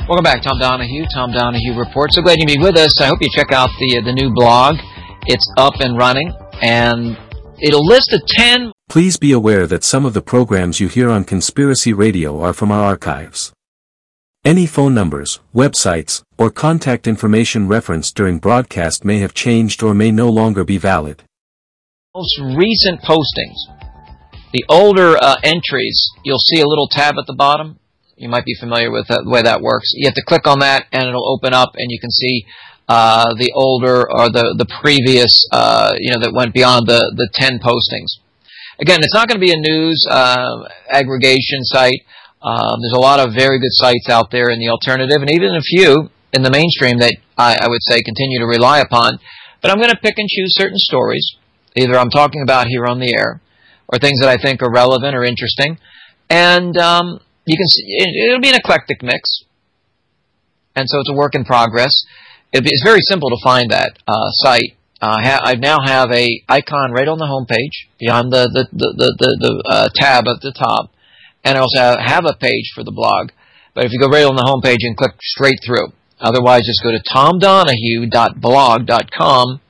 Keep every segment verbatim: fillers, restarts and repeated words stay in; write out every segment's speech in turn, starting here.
Welcome back, Tom Donahue, Tom Donahue Report. So glad you can be with us. I hope you check out the uh, the new blog. It's up and running, and it'll list the ten... Please be aware that some of the programs you hear on Conspiracy Radio are from our archives. Any phone numbers, websites, or contact information referenced during broadcast may have changed or may no longer be valid. Most recent postings. The older uh, entries, you'll see a little tab at the bottom. You might be familiar with that, the way that works. You have to click on that, and it'll open up, and you can see uh, the older or the the previous, uh, you know, that went beyond the the ten postings. Again, it's not going to be a news uh, aggregation site. Um, there's a lot of very good sites out there in the alternative, and even a few in the mainstream that I, I would say continue to rely upon. But I'm going to pick and choose certain stories, either I'm talking about here on the air, or things that I think are relevant or interesting, and um, you can see, it'll be an eclectic mix, and so it's a work in progress. It'll be, it's very simple to find that uh, site. Uh, ha I now have a icon right on the home page, beyond the the the the, the, the uh, tab at the top, and I also have a page for the blog. But if you go right on the home page and click straight through, otherwise just go to tom donahue dot blog dot com.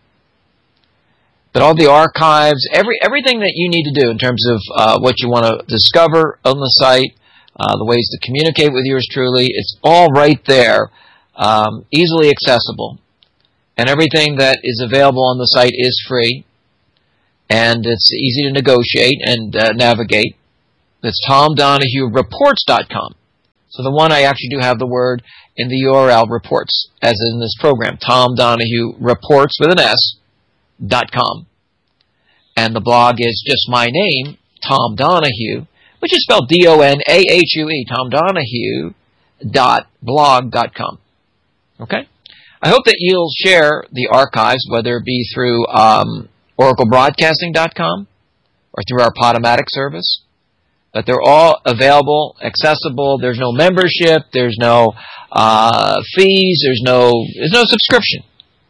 But all the archives, every everything that you need to do in terms of uh, what you want to discover on the site. Uh, the ways to communicate with yours truly, it's all right there, um, easily accessible. And everything that is available on the site is free, and it's easy to negotiate and uh, navigate. It's tom donahue reports dot com. So the one I actually do have the word in the U R L, reports, as in this program, Tom Donahue Reports with an S, dot com. And the blog is just my name, Tom Donahue, which is spelled D O N A H U E, tom donahue dot blog dot com. Okay? I hope that you'll share the archives, whether it be through um, oracle broadcasting dot com or through our Podomatic service, that they're all available, accessible. There's no membership. There's no uh, fees. There's no there's no subscription.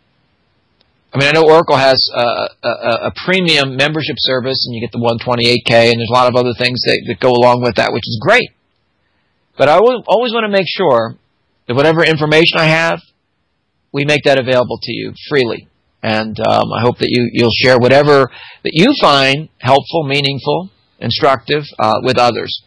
I mean, I know Oracle has a, a, a premium membership service, and you get the one twenty-eight K, and there's a lot of other things that, that go along with that, which is great. But I always, always want to make sure that whatever information I have, we make that available to you freely. And um, I hope that you, you'll share whatever that you find helpful, meaningful, instructive uh, with others.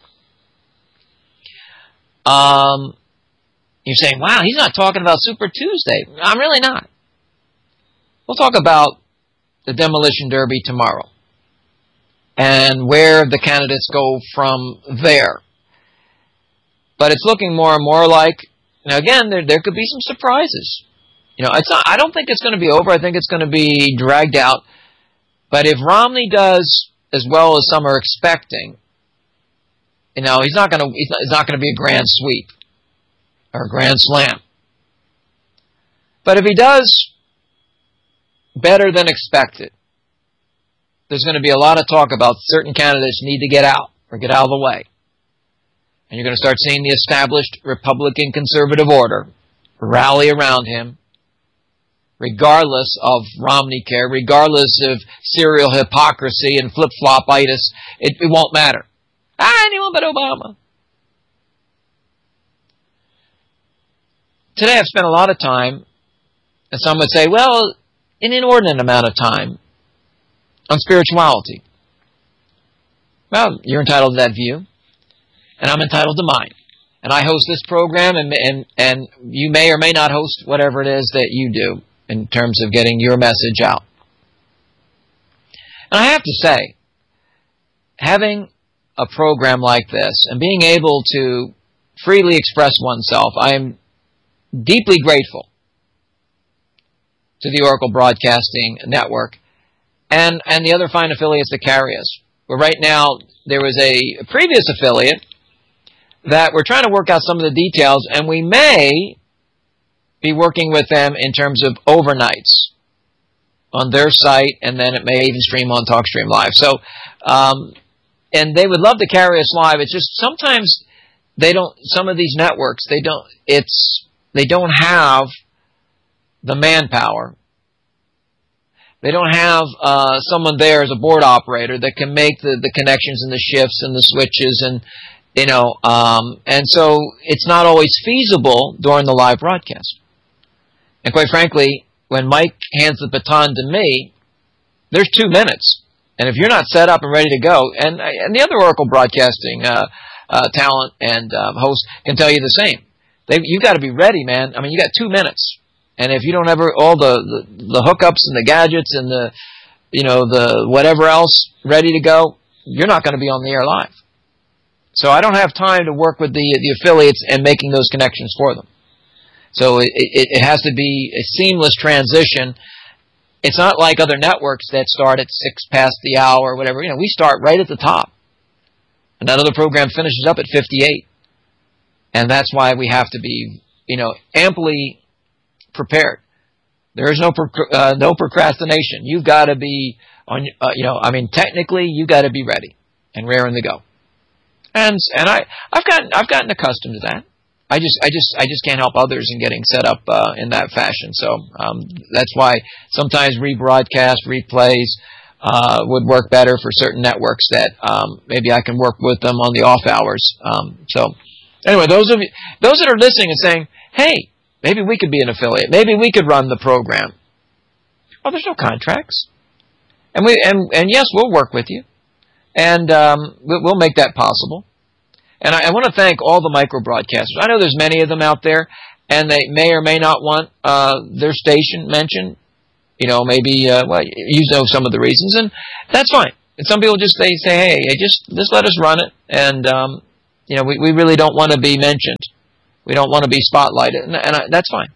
Um, you're saying, wow, he's not talking about Super Tuesday. I'm really not. We'll talk about the Demolition Derby tomorrow and where the candidates go from there. But it's looking more and more like, now again, there there could be some surprises. You know, it's not, I don't think it's going to be over. I think it's going to be dragged out. But if Romney does as well as some are expecting, you know, he's not going to he's not, it's not going to be a grand sweep or a grand slam. But if he does better than expected, there's going to be a lot of talk about certain candidates need to get out or get out of the way. And you're going to start seeing the established Republican conservative order rally around him, regardless of Romney care, regardless of serial hypocrisy and flip-flop-itis. It, it won't matter. Ah, anyone but Obama. Today I've spent a lot of time, and some would say, well, an inordinate amount of time on spirituality. Well, you're entitled to that view, and I'm entitled to mine. And I host this program, and, and, and you may or may not host whatever it is that you do in terms of getting your message out. And I have to say, having a program like this and being able to freely express oneself, I am deeply grateful to the Oracle Broadcasting Network and, and the other fine affiliates that carry us. But right now, there was a previous affiliate that we're trying to work out some of the details, and we may be working with them in terms of overnights on their site, and then it may even stream on TalkStream Live. So, um, and they would love to carry us live. It's just sometimes they don't, some of these networks, they don't, it's, they don't have the manpower. They don't have uh, someone there as a board operator that can make the, the connections and the shifts and the switches and You know, um, and so it's not always feasible during the live broadcast. And quite frankly, when Mike hands the baton to me, there's two minutes. And if you're not set up and ready to go, and and the other Oracle Broadcasting uh, uh, talent and uh, host can tell you the same. They, you got to be ready, man. I mean, you got two minutes. And if you don't have all the, the, the hookups and the gadgets and the, you know, the whatever else ready to go, you're not going to be on the air live. So I don't have time to work with the the affiliates and making those connections for them. So it, it, it has to be a seamless transition. It's not like other networks that start at six past the hour or whatever. You know, we start right at the top. And that other program finishes up at fifty-eight. And that's why we have to be, you know, amply prepared. There is no uh, no procrastination. You've got to be on. Uh, you know, I mean, technically, you got to be ready and raring to go. And and I I've gotten I've gotten accustomed to that. I just I just I just can't help others in getting set up uh, in that fashion. So um, that's why sometimes rebroadcast replays uh, would work better for certain networks that um, maybe I can work with them on the off hours. Um, so anyway, those of you, those that are listening and saying, "Hey, maybe we could be an affiliate. Maybe we could run the program." Well, there's no contracts, and we and and yes, we'll work with you. And um, we'll make that possible. And I, I want to thank all the micro broadcasters. I know there's many of them out there, and they may or may not want uh, their station mentioned. You know, maybe uh, well, you know some of the reasons, and that's fine. And some people just they say, "Hey, just just let us run it," and um, you know, we we really don't want to be mentioned. We don't want to be spotlighted, and, and I, that's fine.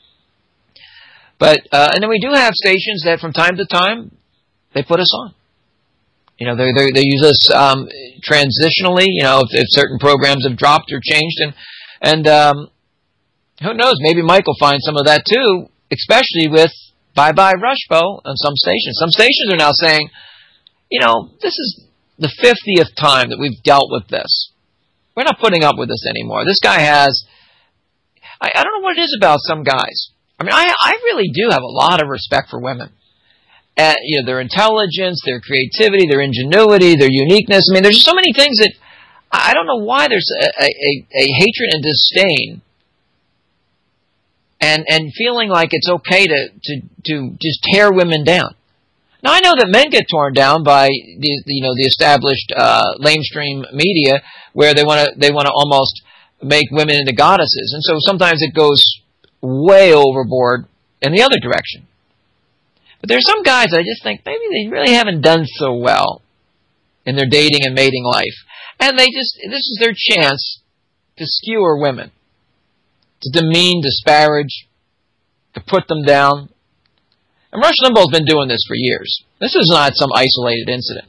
But uh, and then we do have stations that from time to time they put us on. You know, they they they use us um, transitionally. You know, if, if certain programs have dropped or changed, and and um, who knows? Maybe Mike will find some of that too. Especially with Bye Bye Rushbo on some stations. Some stations are now saying, you know, this is the fiftieth time that we've dealt with this. We're not putting up with this anymore. This guy has. I, I don't know what it is about some guys. I mean, I I really do have a lot of respect for women. Uh, you know, their intelligence, their creativity, their ingenuity, their uniqueness. I mean, there's so many things that I don't know why there's a, a, a hatred and disdain, and and feeling like it's okay to, to to just tear women down. Now I know that men get torn down by the you know the established uh, lamestream media, where they want to they want to almost make women into goddesses, and so sometimes it goes way overboard in the other direction. But there's some guys I just think maybe they really haven't done so well in their dating and mating life. And they just, this is their chance to skewer women, to demean, disparage, to put them down. And Rush Limbaugh's been doing this for years. This is not some isolated incident.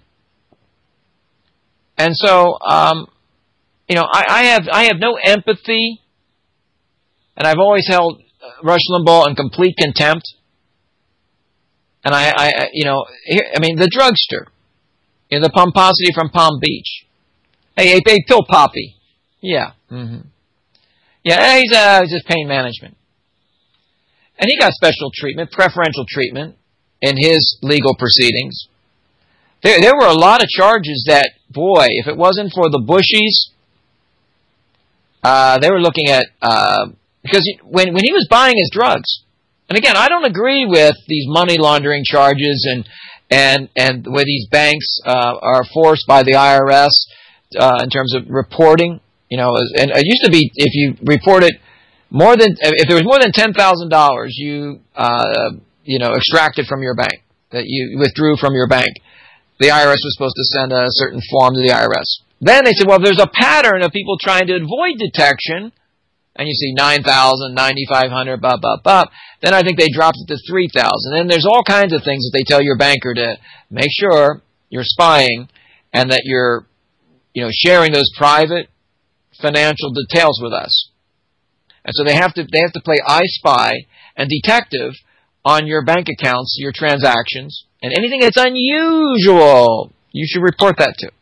And so, um, you know, I, I have I have no empathy, and I've always held Rush Limbaugh in complete contempt. And I, I, you know, here, I mean, the drugster, you know, the pomposity from Palm Beach. Hey, hey, hey Pill Poppy. Yeah. Mm-hmm. Yeah, he's, uh, he's just pain management. And he got special treatment, preferential treatment in his legal proceedings. There, there were a lot of charges that, boy, if it wasn't for the Bushies, uh, they were looking at, uh, because when, when he was buying his drugs, and again, I don't agree with these money laundering charges and and and where these banks uh, are forced by the I R S uh, in terms of reporting. You know, and it used to be if you reported more than if there was more than ten thousand dollars, you uh, you know extracted from your bank, that you withdrew from your bank. The I R S was supposed to send a certain form to the I R S. Then they said, well, if there's a pattern of people trying to avoid detection, and you see nine thousand, ninety-five hundred, blah, blah, blah, then I think they dropped it to three thousand. Then there's all kinds of things that they tell your banker to make sure you're spying and that you're, you know, sharing those private financial details with us. And so they have to, they have to play I Spy and detective on your bank accounts, your transactions, and anything that's unusual, you should report that to.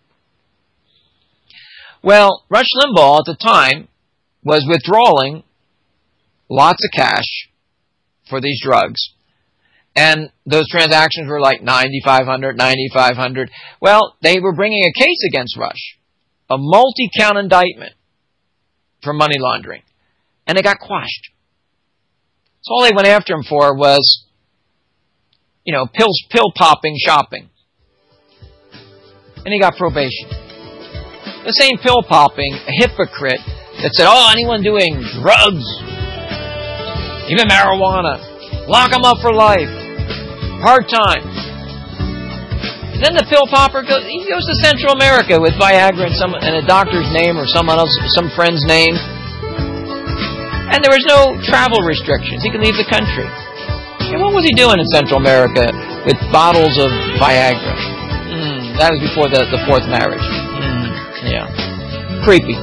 Well, Rush Limbaugh at the time was withdrawing lots of cash for these drugs. And those transactions were like ninety-five hundred, ninety-five hundred. Well, they were bringing a case against Rush. a multi-count indictment for money laundering, and it got quashed. So all they went after him for was, you know, pills, pill popping shopping. And he got probation. The same pill popping, a hypocrite that said, oh, anyone doing drugs, even marijuana, lock them up for life, hard time. And then the pill popper goes, he goes to Central America with Viagra and some and a doctor's name or someone else, some friend's name. And there was no travel restrictions. He could leave the country. And what was he doing in Central America with bottles of Viagra? Mm, that was before the, the fourth marriage. Mm, yeah. Creepy.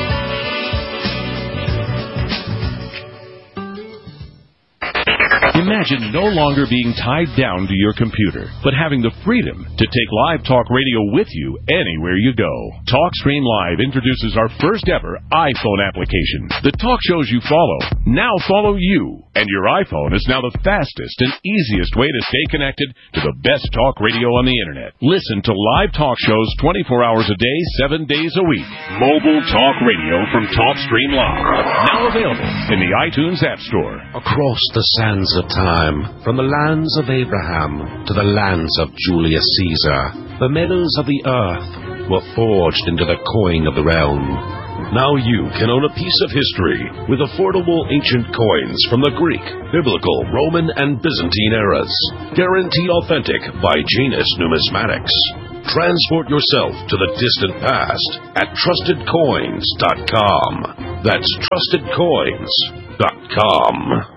Imagine no longer being tied down to your computer, but having the freedom to take Live Talk Radio with you anywhere you go. TalkStream Live introduces our first ever iPhone application. The talk shows you follow now follow you, and your iPhone is now the fastest and easiest way to stay connected to the best talk radio on the internet. Listen to live talk shows twenty-four hours a day, seven days a week. Mobile talk radio from TalkStream Live. Now available in the iTunes App Store. Across the sands of time, from the lands of Abraham to the lands of Julius Caesar, the metals of the earth were forged into the coin of the realm. Now you can own a piece of history with affordable ancient coins from the Greek, Biblical, Roman, and Byzantine eras. Guaranteed authentic by Janus Numismatics. Transport yourself to the distant past at trusted coins dot com. That's trusted coins dot com.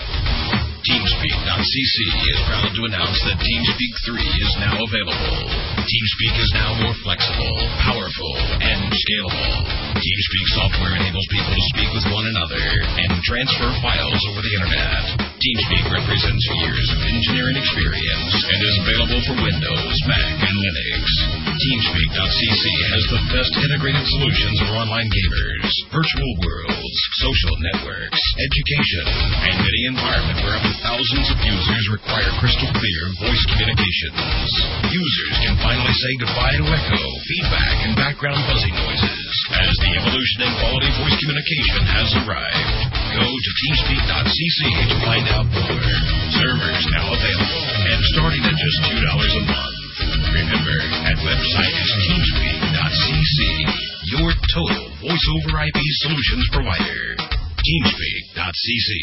TeamSpeak dot c c is proud to announce that TeamSpeak three is now available. TeamSpeak is now more flexible, powerful, and scalable. TeamSpeak software enables people to speak with one another and transfer files over the internet. TeamSpeak represents years of engineering experience and is available for Windows, Mac, and Linux. TeamSpeak dot c c has the best integrated solutions for online gamers, virtual worlds, social networks, education, and any environment where up to thousands of users require crystal clear voice communications. Users can finally say goodbye to echo, feedback, and background buzzing noises as the evolution in quality voice communication has arrived. Go to TeamSpeak dot c c to find out more. Servers now available and starting at just two dollars a month. Remember, that website is TeamSpeak dot c c, your total voice over I P solutions provider. TeamSpeak dot c c.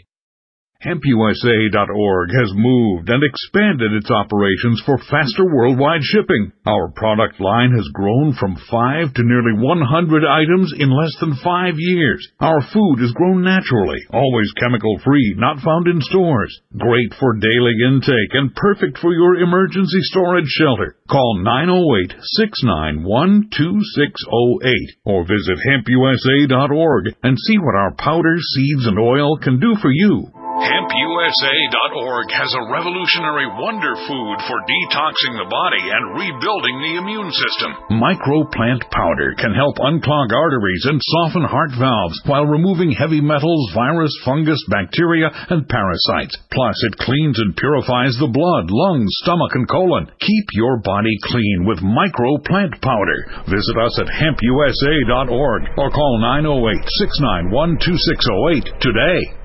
Hemp U S A dot org has moved and expanded its operations for faster worldwide shipping. Our product line has grown from five to nearly one hundred items in less than five years. Our food is grown naturally, always chemical-free, not found in stores. Great for daily intake and perfect for your emergency storage shelter. Call nine oh eight, six nine one, two six oh eight or visit hemp U S A dot org and see what our powder, seeds, and oil can do for you. hemp U S A dot org has a revolutionary wonder food for detoxing the body and rebuilding the immune system. Microplant powder can help unclog arteries and soften heart valves while removing heavy metals, virus, fungus, bacteria, and parasites. Plus, it cleans and purifies the blood, lungs, stomach, and colon. Keep your body clean with Microplant powder. Visit us at hemp U S A dot org or call nine oh eight, six nine one, two six oh eight today.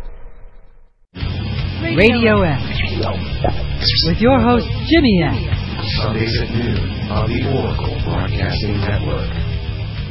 Radio X with your host Jimmy X. Sundays at noon on the Oracle Broadcasting Network.